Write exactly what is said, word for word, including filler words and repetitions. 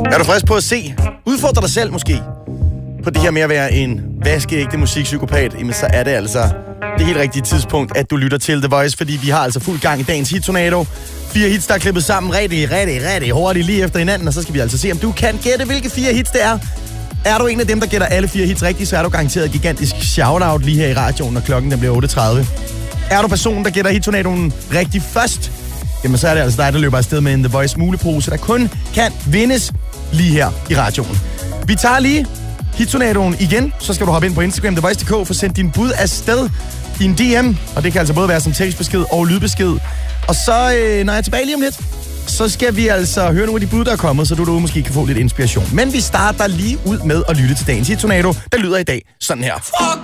Er du frisk på at se? Udfordre dig selv måske på det her med at være en vaskeægte musikpsykopat, jamen så er det altså det helt rigtige tidspunkt, at du lytter til The Voice, fordi vi har altså fuld gang i dagens hittornado. Fire hits, der er klippet sammen rigtig, rigtig, rigtig hurtigt lige efter hinanden, og så skal vi altså se, om du kan gætte, hvilke fire hits det er. Er du en af dem, der gætter alle fire hits rigtigt, så er du garanteret et gigantisk shout-out lige her i radioen, når klokken den bliver otte tredive. Er du personen, der gætter hittornadoen rigtig først, jamen så er det altså dig, der løber afsted med en The Voice mulepose, der kun kan vindes lige her i radioen. Vi tager lige hittornadoen igen, så skal du hoppe ind på Instagram, The Voice punktum d k, for sendt din bud afsted i en D M, og det kan altså både være som tekstbesked og lydbesked. Og så, øh, når jeg er tilbage lige om lidt, så skal vi altså høre nogle af de bud, der er kommet, så du derude måske kan få lidt inspiration. Men vi starter lige ud med at lytte til dagens hittornado, der lyder i dag sådan her.